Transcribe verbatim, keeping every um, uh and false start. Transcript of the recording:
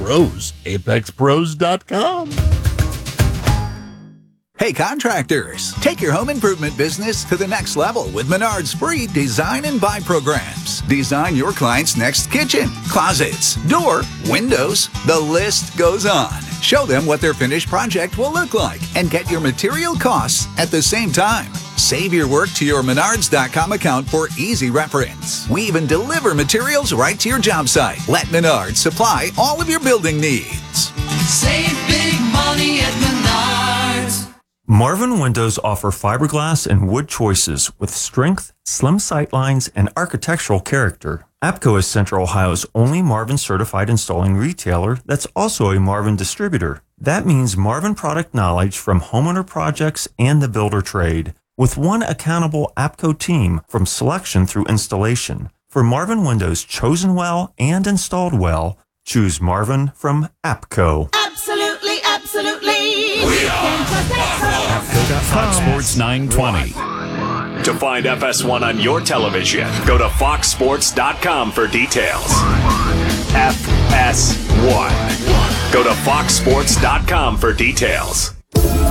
pros. apex pros dot com. Hey contractors, take your home improvement business to the next level with Menard's free Design and Buy programs. Design your client's next kitchen, closets, door, windows. The list goes on. Show them what their finished project will look like and get your material costs at the same time. Save your work to your Menards dot com account for easy reference. We even deliver materials right to your job site. Let Menards supply all of your building needs. Save big money at Menards. Marvin Windows offer fiberglass and wood choices with strength, slim sightlines, and architectural character. APCO is Central Ohio's only Marvin certified installing retailer that's also a Marvin distributor. That means Marvin product knowledge from homeowner projects and the builder trade, with one accountable APCO team from selection through installation. For Marvin Windows chosen well and installed well, choose Marvin from APCO. Absolutely, absolutely. We are Fox Sports nine twenty. To find F S one on your television, go to fox sports dot com for details. F S one. Go to fox sports dot com for details.